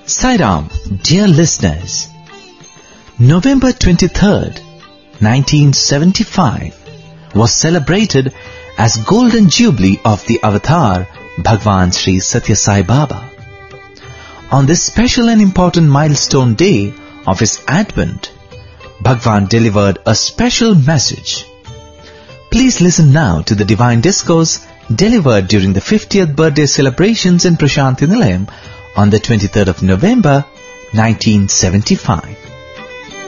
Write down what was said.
Sai Ram, dear listeners, November 23rd, 1975 was celebrated as Golden Jubilee of the Avatar Bhagwan Sri Satya Sai Baba. On this special and important milestone day of his advent, Bhagwan delivered a special message. Please listen now to the divine discourse delivered during the 50th birthday celebrations in Prashanthi Nilayam on the 23rd of November, 1975.